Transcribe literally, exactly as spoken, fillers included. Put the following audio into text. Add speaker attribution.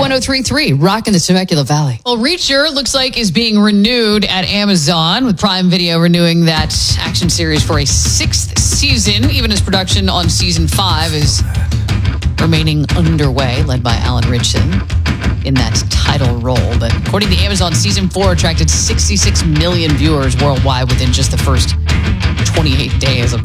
Speaker 1: one oh three point three, rocking the Temecula Valley.
Speaker 2: Well, Reacher looks like is being renewed at Amazon, with Prime Video renewing that action series for a sixth season, even as production on season five is remaining underway, led by Alan Ritchson in that title role. But according to Amazon, season four attracted sixty-six million viewers worldwide within just the first twenty-eight days. I'm